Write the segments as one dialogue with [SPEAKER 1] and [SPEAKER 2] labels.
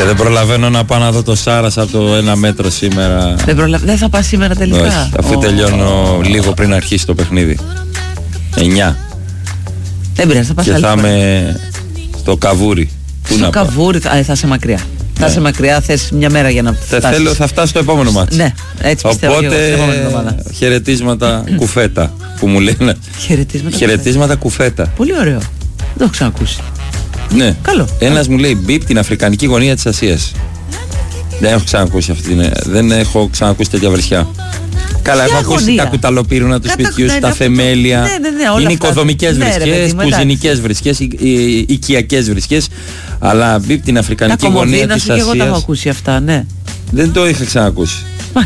[SPEAKER 1] δεν προλαβαίνω να πάω να δω το Σάρας από το 1 μέτρο σήμερα.
[SPEAKER 2] Δεν θα πας σήμερα τελικά?
[SPEAKER 1] Όχι, αφού τελειώνω λίγο πριν αρχίσει το παιχνίδι. 9.
[SPEAKER 2] Δεν πειράζει, θα πας.
[SPEAKER 1] Και θα είμαι στο Καβούρι.
[SPEAKER 2] Στο Καβούρι θα είσαι μακριά. Θα είσαι μακριά, θες μια μέρα για να φτάσεις.
[SPEAKER 1] Θα φτάσω στο επόμενο μάτι.
[SPEAKER 2] Ναι, έτσι πιστεύω.
[SPEAKER 1] Οπότε χαιρετίσματα κουφέτα που μου λένε. Χαιρετίσματα κουφέτα.
[SPEAKER 2] Πολύ ωραίο. Δεν το έχω ξανακούσει.
[SPEAKER 1] Ναι.
[SPEAKER 2] Καλό.
[SPEAKER 1] Ένας μου λέει μπιπ την αφρικανική γωνία της Ασίας. Δεν έχω ξανακούσει δεν έχω ξανακούσει τέτοια βρισιά. Καλά, έχω ακούσει τα κουταλοπύρουνα του σπιτιού, τα θεμέλια. Είναι οικοδομικές βρισκές, κουζινικές βρισκές, οικιακές βρισκές. Αλλά μπιπ την αφρικανική γωνία της Ασίας.
[SPEAKER 2] Και εγώ τα έχω ακούσει αυτά, ναι.
[SPEAKER 1] Δεν το είχα ξανακούσει.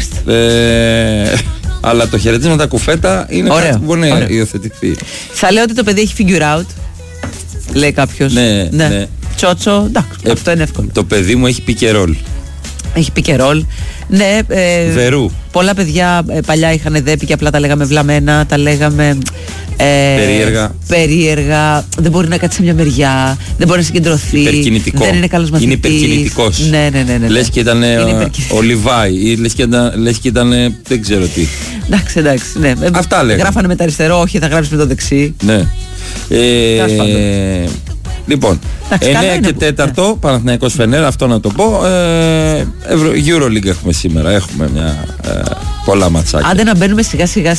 [SPEAKER 1] Αλλά το χαιρετίσματα κουφέτα είναι κάτι που μπορεί να υιοθετηθεί.
[SPEAKER 2] Θα λέω ότι το παιδί έχει figure out, λέει κάποιος.
[SPEAKER 1] Ναι.
[SPEAKER 2] Τσότσο, εντάξει, αυτό είναι εύκολο.
[SPEAKER 1] Το παιδί μου έχει πικερόλ.
[SPEAKER 2] Έχει πικερόλ. Ναι,
[SPEAKER 1] Βερού.
[SPEAKER 2] Πολλά παιδιά παλιά είχαν δέπη και απλά τα λέγαμε βλαμμένα, τα λέγαμε περίεργα. Δεν μπορεί να κάτσει σε μια μεριά, δεν μπορεί να συγκεντρωθεί.
[SPEAKER 1] Υπερκινητικό.
[SPEAKER 2] Δεν είναι καλός μαθητής.
[SPEAKER 1] Είναι υπερκινητικός.
[SPEAKER 2] Ναι.
[SPEAKER 1] Λες και ήταν ο Λιβάη ή λες και ήταν δεν ξέρω τι.
[SPEAKER 2] Εντάξει. Ναι.
[SPEAKER 1] Αυτά λέγαμε.
[SPEAKER 2] Γράφανε με το αριστερό, όχι θα γράψεις με το δεξί.
[SPEAKER 1] Ναι. Λοιπόν, 9 και 4 Παναθηναϊκός Φενέρ, αυτό να το πω. EuroLeague έχουμε σήμερα. Έχουμε πολλά ματσάκια.
[SPEAKER 2] Άντε να μπαίνουμε σιγά σιγά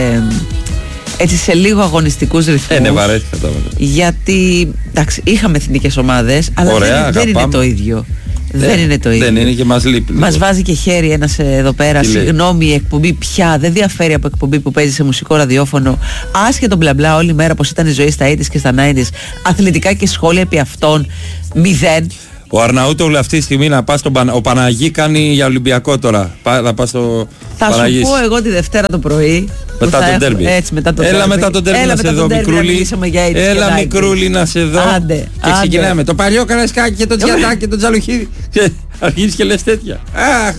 [SPEAKER 2] σε λίγο αγωνιστικούς ρυθμούς.
[SPEAKER 1] Ναι, βαρέθηκα τώρα.
[SPEAKER 2] Γιατί εντάξει, είχαμε εθνικές ομάδες, αλλά δεν είναι το ίδιο. Δεν είναι το ίδιο.
[SPEAKER 1] Δεν είναι και μας λείπει.
[SPEAKER 2] Μας βάζει και χέρι ένας εδώ πέρα. Συγγνώμη, η εκπομπή πια δεν διαφέρει από εκπομπή που παίζει σε μουσικό ραδιόφωνο. Άσχετο μπλα μπλα όλη μέρα πως ήταν η ζωή στα 80's και στα 90's. Αθλητικά και σχόλια επί αυτών 0.
[SPEAKER 1] Ο Αρναούτογλου αυτή τη στιγμή να πας ο Παναγί κάνει για Ολυμπιακό τώρα. Θα πας στο Παναγής.
[SPEAKER 2] Θα σου πω εγώ τη Δευτέρα το πρωί.
[SPEAKER 1] Μετά τον τέρμπι. Έλα μετά τον τέρμπι να σε δω, Μικρούλη. Έλα, Μικρούλη, να σε δω.
[SPEAKER 2] Άντε.
[SPEAKER 1] Και ξεκινάμε το παλιό Καραϊσκάκι και το Τζιατάκι και το Τζαλουχίδη. Αρχίζεις και λες τέτοια. Αχ.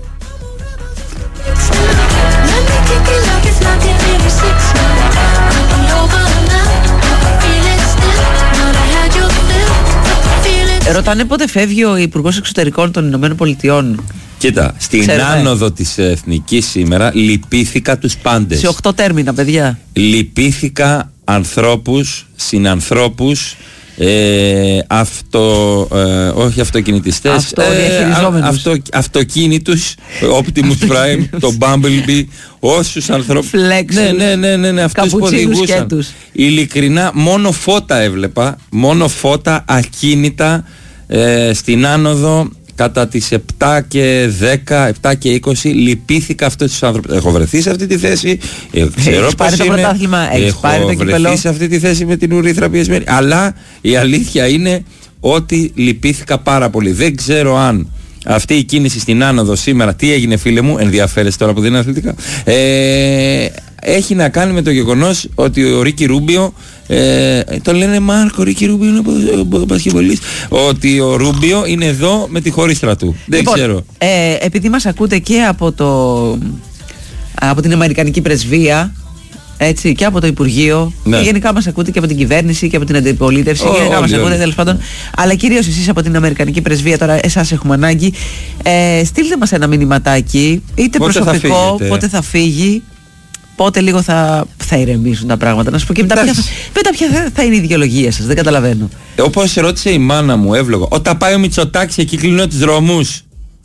[SPEAKER 2] Ρωτάνε πότε φεύγει ο Υπουργός Εξωτερικών των Ηνωμένων Πολιτειών.
[SPEAKER 1] Κοίτα, στην άνοδο της Εθνικής σήμερα λυπήθηκα τους πάντες.
[SPEAKER 2] Σε 8 τέρμινα, παιδιά.
[SPEAKER 1] Λυπήθηκα ανθρώπους, συνανθρώπους, όχι αυτοκινητιστές, αυτοκίνητους, Optimus Prime, το Bumblebee, όσους ανθρώπους. Ναι, αυτούς που οδηγούσαν. Ειλικρινά, μόνο φώτα έβλεπα, μόνο φώτα ακίνητα στην άνοδο κατά τις 7 και 10, 7 και 20. Λυπήθηκα αυτούς τους άνθρωπους. Έχω βρεθεί σε αυτή τη θέση, ξέρω πώς είναι, έχω βρεθεί σε αυτή τη θέση με την ουρήθρα πιεσμένη, αλλά η αλήθεια είναι ότι λυπήθηκα πάρα πολύ. Δεν ξέρω αν αυτή η κίνηση στην άνοδο σήμερα, τι έγινε φίλε μου, ενδιαφέρεσαι τώρα που δεν είναι αθλητικά, έχει να κάνει με το γεγονός ότι ο Ρίκι Ρούμπιο, τον λένε Μάρκο Ρίκι Ρούμπιο, είναι από μπασκετμπολίστ, ότι ο Ρούμπιο είναι εδώ με τη χωρίστρα του. Δεν ξέρω.
[SPEAKER 2] Επειδή μας ακούτε και από την Αμερικανική Πρεσβεία, έτσι, και από το Υπουργείο, και γενικά μας ακούτε και από την κυβέρνηση και από την αντιπολίτευση, γενικά μας ακούτε τέλος πάντων, αλλά κυρίως εσείς από την Αμερικανική Πρεσβεία, τώρα εσάς έχουμε ανάγκη, στείλτε μας ένα μηνυματάκι, είτε προσωπικό, πότε θα φύγει, πότε λίγο θα ηρεμήσουν τα πράγματα. Να σου πω και μετά ποια θα είναι η δικαιολογία σας, δεν καταλαβαίνω.
[SPEAKER 1] Όπως ρώτησε η μάνα μου, εύλογο, όταν πάει ο Μητσοτάκης εκεί κλείνω τους δρόμους.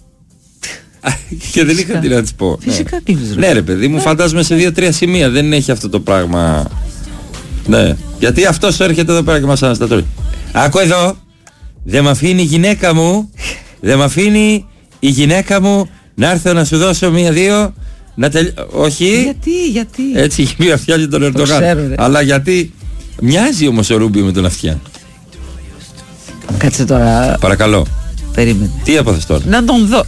[SPEAKER 1] Και δεν είχα τι να της πω.
[SPEAKER 2] Φυσικά κλείνεις.
[SPEAKER 1] Ναι ρε παιδί μου, φαντάζομαι σε 2-3 σημεία δεν έχει αυτό το πράγμα. Ναι. Γιατί αυτός έρχεται εδώ πέρα και μας αναστατώνει. Άκου εδώ, δεν μ' αφήνει η γυναίκα μου, η γυναίκα μου να έρθω να σου δώσω 1-2. Όχι.
[SPEAKER 2] Γιατί.
[SPEAKER 1] Έτσι έχει πει αυτιά και τον Ερντογάν. Αλλά γιατί μοιάζει όμως ο Ρούμπιο με τον αυτιά.
[SPEAKER 2] Κάτσε τώρα.
[SPEAKER 1] Παρακαλώ.
[SPEAKER 2] Περίμενε.
[SPEAKER 1] Τι έπαθες τώρα?
[SPEAKER 2] Να τον δω.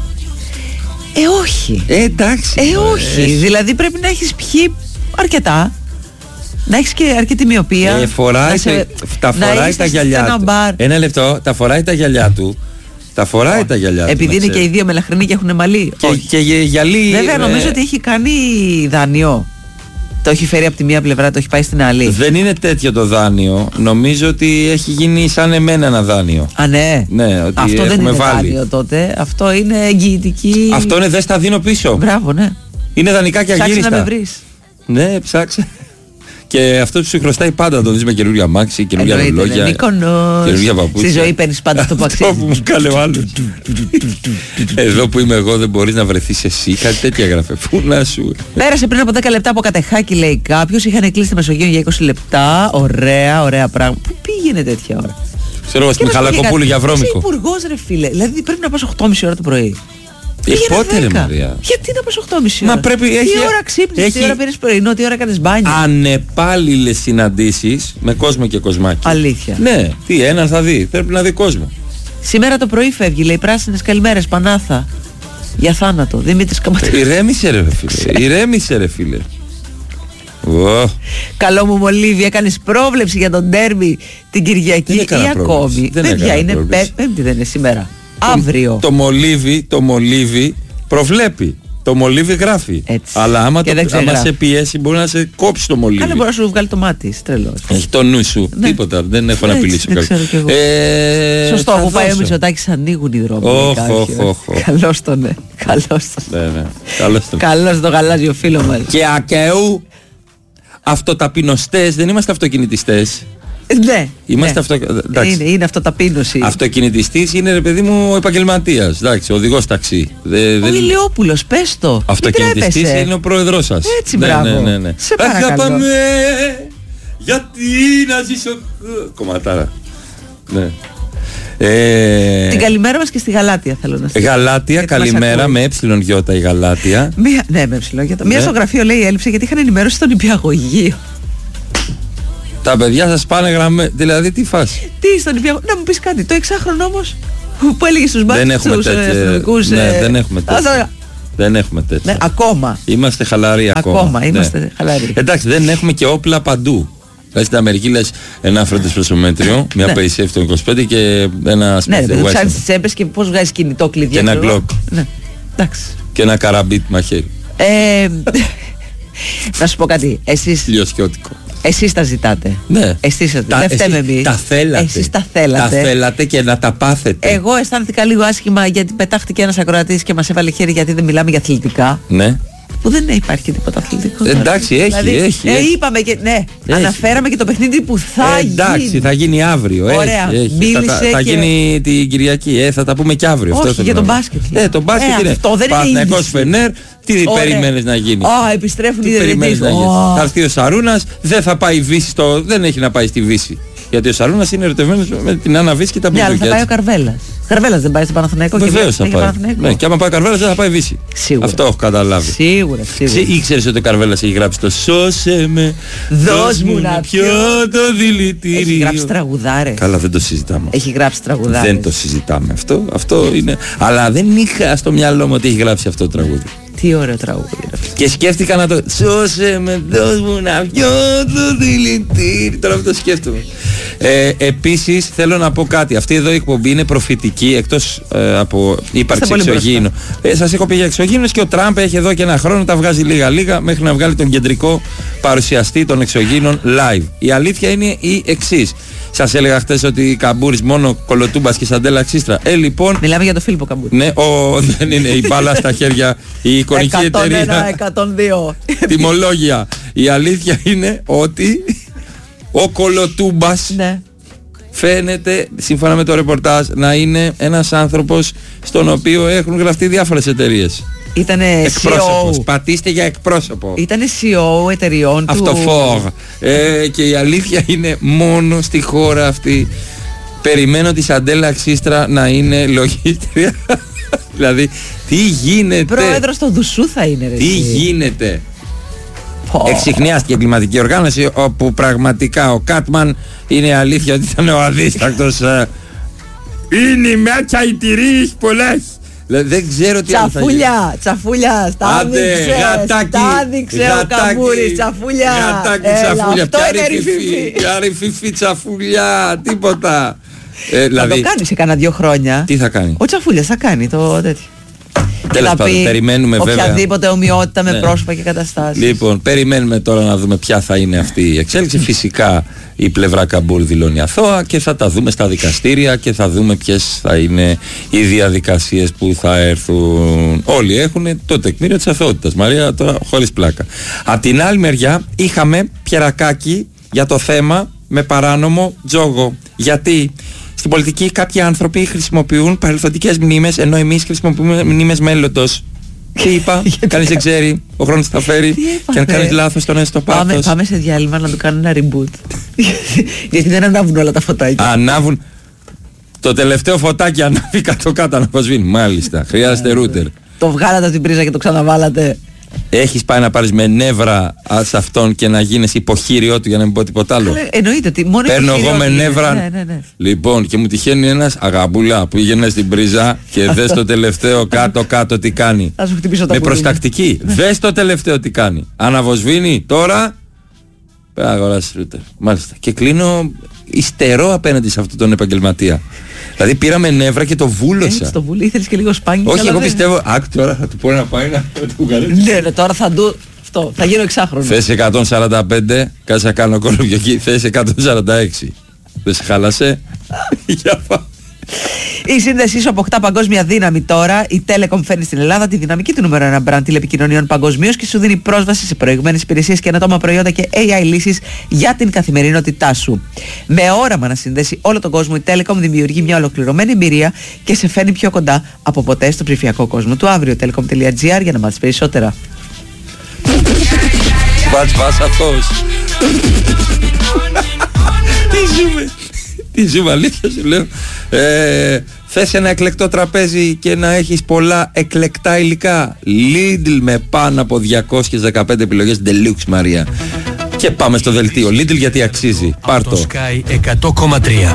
[SPEAKER 2] Όχι.
[SPEAKER 1] Εντάξει.
[SPEAKER 2] Όχι. Δηλαδή πρέπει να έχεις πιει αρκετά. Να έχεις και αρκετή μοιοπία.
[SPEAKER 1] Τα φοράει τα γυαλιά του. Ένα λεπτό. Τα φοράει τα γυαλιά του.
[SPEAKER 2] Επειδή είναι και οι δύο μελαχρινοί και έχουν μαλλί.
[SPEAKER 1] Και γυαλί.
[SPEAKER 2] Βέβαια νομίζω ότι έχει κάνει δάνειο. Το έχει φέρει από τη μία πλευρά, το έχει πάει στην άλλη.
[SPEAKER 1] Δεν είναι τέτοιο το δάνειο. Νομίζω ότι έχει γίνει σαν εμένα ένα δάνειο.
[SPEAKER 2] Α, ναι.
[SPEAKER 1] Ναι, ότι
[SPEAKER 2] αυτό δεν είναι
[SPEAKER 1] βάλει.
[SPEAKER 2] Δάνειο τότε. Αυτό είναι εγγυητική.
[SPEAKER 1] Αυτό είναι δες τα δίνω πίσω.
[SPEAKER 2] Μπράβο, ναι.
[SPEAKER 1] Είναι δανεικά και αγύριστα.
[SPEAKER 2] Ψάξε να με βρεις.
[SPEAKER 1] Ναι, ψάξε. Και αυτό που σου χρωστάει πάντα να τον δεις με καινούργια αμάξι, καινούργια ρολόγια, καινούργια παπούτσια.
[SPEAKER 2] Στη ζωή παίρνεις πάντα αυτό που αξίζει.
[SPEAKER 1] Αυτό που μου κάνει ο άλλος. Εδώ που είμαι εγώ δεν μπορείς να βρεθείς εσύ. Κάτι τέτοια έγραφε. Πού να σου.
[SPEAKER 2] Πέρασε πριν από 10 λεπτά από Κατεχάκη, λέει κάποιος. Είχαν κλείσει τη Μεσογείο για 20 λεπτά. Ωραία πράγμα. Πού πήγαινε τέτοια ώρα?
[SPEAKER 1] Ξέρω, στη Μιχαλακοπούλου για Βρώμικο.
[SPEAKER 2] Είσαι υπουργός, ρε φίλε. Δηλαδή πρέπει να πας 8.30 ώρα το πρωί.
[SPEAKER 1] Πότε ρε Μαρία?
[SPEAKER 2] Γιατί να πας 8.30 ώρα?
[SPEAKER 1] Μα πρέπει,
[SPEAKER 2] τι ώρα ξύπνησες, τι ώρα πήρες πρωινό, τι ώρα κάνεις μπάνιο?
[SPEAKER 1] Ανεπάλληλες συναντήσεις με κόσμο και κοσμάκι.
[SPEAKER 2] Αλήθεια?
[SPEAKER 1] Ναι, τι έναν θα δει, πρέπει να δει κόσμο.
[SPEAKER 2] Σήμερα το πρωί φεύγει, λέει, πράσινες καλημέρες, Πανάθα. Για θάνατο, Δημήτρης Καματρίδης.
[SPEAKER 1] Ηρέμησε ρε φίλε.
[SPEAKER 2] Καλό μου Μολύβι, έκανες πρόβλεψη για τον ντέρμπι την Κυριακή ή ακόμη?
[SPEAKER 1] Παιδιά,
[SPEAKER 2] είναι Πέμπτη, δεν είναι σήμερα? Αύριο.
[SPEAKER 1] Το μολύβι προβλέπει. Το μολύβι γράφει.
[SPEAKER 2] Έτσι.
[SPEAKER 1] Αλλά άμα σε πιέσει μπορεί να σε κόψει το μολύβι.
[SPEAKER 2] Αλλά μπορεί να σου βγάλει το μάτι. Είσαι τρελός.
[SPEAKER 1] Έχει το νου σου. Ναι. Τίποτα. Δεν έχω να απειλήσω
[SPEAKER 2] κάτι. Σωστό. Αφού πάει ο Μητσοτάκης ανοίγουν οι δρόμοι. Καλώς τον, ναι. Καλώς τον γαλάζιο φίλο μας.
[SPEAKER 1] Και ακαίου αυτοταπεινωστές. Δεν είμαστε αυτοκινητιστές.
[SPEAKER 2] Ναι,
[SPEAKER 1] είμαστε
[SPEAKER 2] είναι αυτοταπείνωση.
[SPEAKER 1] Αυτοκινητιστής είναι ρε παιδί μου επαγγελματίας. Εντάξει, οδηγός ταξί.
[SPEAKER 2] Ο Ηλιόπουλος, πες το.
[SPEAKER 1] Αυτοκινητιστής είναι ο πρόεδρός σας.
[SPEAKER 2] Έτσι, μπράβο.
[SPEAKER 1] Ναι.
[SPEAKER 2] Σε παρακαλώ.
[SPEAKER 1] Γιατί να ζήσω. Κομματάρα. Ναι.
[SPEAKER 2] Την καλημέρα μας και στη Γαλάτια θέλω να στείλω.
[SPEAKER 1] Γαλάτια, καλημέρα με ΕΙ η Γαλάτια.
[SPEAKER 2] Ναι, με ΕΙ. Μία στο γραφείο λέει έλειψε γιατί είχαν ενημέρωση στον νηπιαγωγείο.
[SPEAKER 1] Τα παιδιά σας πάνε γραμμέ, δηλαδή τι φάση?
[SPEAKER 2] Τι στον νηπιαγωγείο, να μου πεις κάτι, το 6χρονο όμως που έλεγε στους μπάτσους τους αστυνομικούς.
[SPEAKER 1] Ναι, δεν έχουμε τέτοια. Δεν έχουμε τέτοια.
[SPEAKER 2] Ναι, ακόμα.
[SPEAKER 1] Είμαστε χαλαροί ακόμα.
[SPEAKER 2] Είμαστε χαλαροί.
[SPEAKER 1] Εντάξει, δεν έχουμε και όπλα παντού. Δηλαδή στην Αμερική λες ένα φρέντες προσωμέτριο, μια PaySafe το 25 και ένα
[SPEAKER 2] Smith & Wesson. Ναι, το ψάχνεις τις τσέπες και πώς βγάζεις κινητό κλειδί.
[SPEAKER 1] Και ένα Glock.
[SPEAKER 2] Ναι, εντάξει.
[SPEAKER 1] Και ένα καραμπίτ μαχαίρι.
[SPEAKER 2] Να σου πω κάτι, εσείς...
[SPEAKER 1] Λιωσιώτικο.
[SPEAKER 2] Εσείς τα ζητάτε.
[SPEAKER 1] Ναι.
[SPEAKER 2] Εσείς δεν φταίμε εμείς.
[SPEAKER 1] Τα θέλατε.
[SPEAKER 2] Εσείς τα θέλατε.
[SPEAKER 1] Τα θέλατε και να τα πάθετε.
[SPEAKER 2] Εγώ αισθάνθηκα λίγο άσχημα γιατί πετάχτηκε ένας ακροατής και μας έβαλε χέρι γιατί δεν μιλάμε για αθλητικά.
[SPEAKER 1] Ναι.
[SPEAKER 2] Που δεν υπάρχει τίποτα αθλητικό.
[SPEAKER 1] Εντάξει, έχει.
[SPEAKER 2] Είπαμε και ναι, αναφέραμε και το παιχνίδι που θα γίνει.
[SPEAKER 1] Εντάξει, θα γίνει αύριο.
[SPEAKER 2] Ωραία.
[SPEAKER 1] Θα γίνει την Κυριακή. Θα τα πούμε και αύριο.
[SPEAKER 2] Όχι, για τον μπάσκετ.
[SPEAKER 1] Το μπάσκετ είναι.
[SPEAKER 2] Αυτό δεν είναι.
[SPEAKER 1] Παναθηναϊκός Φενέρ, τι περιμένεις να γίνει?
[SPEAKER 2] Επιστρέφουν οι
[SPEAKER 1] διαιτητές. Θα έρθει ο Σαρούνας, δεν θα πάει Βύση, δεν έχει να πάει στη Βύση. Γιατί ο Σαρούνας είναι ερωτευμένος με την Άννα Βύση και τα μπουζούκια.
[SPEAKER 2] Ναι, αλλά θα πάει ο Καρβέλας. Καρβέλας δεν πάει στο Παναθηναϊκό?
[SPEAKER 1] Βεβαίως θα πάει. Ναι, και άμα πάει ο Καρβέλας δεν θα πάει Βύση.
[SPEAKER 2] Σίγουρα.
[SPEAKER 1] Αυτό έχω καταλάβει.
[SPEAKER 2] Σίγουρα.
[SPEAKER 1] Ήξερες ότι ο Καρβέλας έχει γράψει το «Σώσε με, δώσ' μου να πιω το δηλητήριο».
[SPEAKER 2] Έχει γράψει τραγουδάρες.
[SPEAKER 1] Καλά, δεν το συζητάμε.
[SPEAKER 2] Έχει γράψει τραγουδάρες.
[SPEAKER 1] Δεν το συζητάμε αυτό είναι. Αλλά δεν είχα στο μυαλό μου ότι έχει γράψει αυτό το τραγούδι.
[SPEAKER 2] Τι ωραίο τραγούδι.
[SPEAKER 1] Και σκέφτηκα να το «Σώσε με, δώσ' μου να πιω το δηλητήριο». Τώρα αυτό το σκέφτομαι. Επίσης θέλω να πω κάτι. Αυτή εδώ η εκπομπή είναι προφητική εκτός από ύπαρξη εξωγήινου. Σας έχω πει για εξωγήινους και ο Τραμπ έχει εδώ και ένα χρόνο, τα βγάζει λίγα μέχρι να βγάλει τον κεντρικό παρουσιαστή των εξωγήινων live. Η αλήθεια είναι η εξής. Σας έλεγα χτες ότι Καμπούρης μόνο Κολοτούμπας και Σαντέλα Ξίστρα. Λοιπόν.
[SPEAKER 2] Μιλάμε για το Φίλιππο Καμπούρη.
[SPEAKER 1] Ναι, δεν είναι η μπάλα στα χέρια, η εικονική εταιρεία.
[SPEAKER 2] 101, 102.
[SPEAKER 1] Τιμολόγια. Η αλήθεια είναι ότι ο Κολοτούμπας φαίνεται, σύμφωνα με το ρεπορτάζ, να είναι ένας άνθρωπος στον οποίο έχουν γραφτεί διάφορες εταιρείες.
[SPEAKER 2] Ήτανε
[SPEAKER 1] εκπρόσωπος.
[SPEAKER 2] CEO.
[SPEAKER 1] Πατήστε για εκπρόσωπο.
[SPEAKER 2] Ήτανε CEO εταιριών του.
[SPEAKER 1] Αυτοφόρ. Και η αλήθεια είναι μόνο στη χώρα αυτή. Περιμένω τη Σαντέλα Ξίστρα να είναι λογίστρια. Δηλαδή, τι γίνεται.
[SPEAKER 2] Πρόεδρος του Δουσού θα είναι.
[SPEAKER 1] Τι γίνεται. Εξιχνιάστηκε κλιματική οργάνωση όπου πραγματικά ο Κάτμαν είναι αλήθεια ότι ήταν ο αδίστακτος. Είναι η μέτσα η τυρί πολλές. Δεν ξέρω τι άλλο θα γίνει.
[SPEAKER 2] Τσαφούλια, τα άδειξε ο Καμπούρης, τσαφούλια. Αυτό είναι ρηφιφί.
[SPEAKER 1] Ποια ρηφιφί τσαφούλια, τίποτα.
[SPEAKER 2] Θα το κάνει σε κάνα 2 χρόνια.
[SPEAKER 1] Τι θα κάνει?
[SPEAKER 2] Ο Τσαφούλιας θα κάνει το τέτοιο.
[SPEAKER 1] Τέλος πάντων, περιμένουμε βέβαια
[SPEAKER 2] οποιαδήποτε ομοιότητα με πρόσωπα και καταστάσεις.
[SPEAKER 1] Λοιπόν, περιμένουμε τώρα να δούμε ποια θα είναι αυτή η εξέλιξη. Φυσικά η πλευρά Καμπούρ δηλώνει αθώα και θα τα δούμε στα δικαστήρια και θα δούμε ποιες θα είναι οι διαδικασίες που θα έρθουν. Όλοι έχουν το τεκμήριο της αθωότητας, Μαρία, τώρα χωρίς πλάκα. Απ' την άλλη μεριά είχαμε πιερακάκι για το θέμα με παράνομο τζόγο. Γιατί στην πολιτική κάποιοι άνθρωποι χρησιμοποιούν παρελθοντικές μνήμες, ενώ εμείς χρησιμοποιούμε μνήμες μέλλοντος. Τι είπα, κανείς δεν ξέρει, ο χρόνος θα φέρει και αν κάνεις λάθος τον έστω πάθος.
[SPEAKER 2] Πάμε σε διάλειμμα να του κάνουν ένα reboot. Γιατί δεν ανάβουν όλα τα φωτάκια.
[SPEAKER 1] Ανάβουν. Το τελευταίο φωτάκι ανάβει κάτω-κάτω να αποσβήνει. Μάλιστα, χρειάζεται ρούτερ.
[SPEAKER 2] Το βγάλατε από την πρίζα και το ξαναβάλατε.
[SPEAKER 1] Έχεις πάει να πάρεις με νεύρα σε αυτόν και να γίνεις υποχείριό του, για να μην πω τίποτα άλλο?
[SPEAKER 2] Εννοείται ότι μόνο
[SPEAKER 1] παίρνω εγώ με νεύρα. Ναι. Λοιπόν, και μου τυχαίνει ένας αγαμπούλα που πήγαινε στην πρίζα και δες το τελευταίο κάτω-κάτω τι κάνει. Με προστακτική. Δες το τελευταίο τι κάνει. Αναβοσβήνει τώρα. Πρέπει να αγοράσεις ρούτερ. Μάλιστα. Και κλείνω υστερό απέναντι σε αυτόν τον επαγγελματία. Δηλαδή πήραμε νεύρα και το βούλωσα.
[SPEAKER 2] Έτσι το βούλω, ήθελες και λίγο σπάνιο.
[SPEAKER 1] Όχι, εγώ πιστεύω, τώρα θα του πω να πάει να του καλέσει.
[SPEAKER 2] Ναι, τώρα θα του... Αυτό, θα γίνω εξάχρονο.
[SPEAKER 1] Θες 145, κάτσε να κάνω κόλπιο εκεί, θες 146. Δεν σε χάλασε? Για πάμε.
[SPEAKER 2] Η σύνδεσή σου αποκτά παγκόσμια δύναμη τώρα. Η Telecom φέρνει στην Ελλάδα τη δυναμική του νούμερο 1 brand τηλεπικοινωνιών παγκοσμίως και σου δίνει πρόσβαση σε προηγμένες υπηρεσίες και ανατόμα προϊόντα και AI λύσεις για την καθημερινότητά σου. Με όραμα να συνδέσει όλο τον κόσμο, η Telecom δημιουργεί μια ολοκληρωμένη εμπειρία και σε φέρνει πιο κοντά από ποτέ στο ψηφιακό κόσμο του αύριο. Telecom.gr για να μάθεις περισσότερα.
[SPEAKER 1] Βας αυτός. Τι ζούμε, αλήθεια σου λέω. Θες ένα εκλεκτό τραπέζι και να έχεις πολλά εκλεκτά υλικά? Lidl με πάνω από 215 επιλογές Deluxe, Μαρία. Και πάμε στο δελτίο Lidl, γιατί αξίζει. Πάρτο.
[SPEAKER 3] Sky 100,3.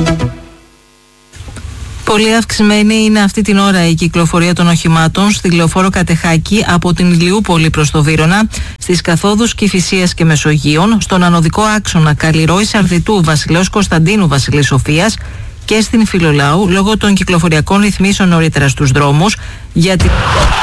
[SPEAKER 4] Πολύ αυξημένη είναι αυτή την ώρα η κυκλοφορία των οχημάτων στη λεωφόρο Κατεχάκη από την Ηλιούπολη προς το Βύρωνα, στις καθόδους Κηφισίας και Μεσογείων, στον ανωδικό άξονα Καλλιρόης Αρδιτού Βασιλέως Κωνσταντίνου Βασιλής Σοφίας και στην Φιλολάου λόγω των κυκλοφοριακών ρυθμίσεων νωρίτερα στους δρόμους. Γιατί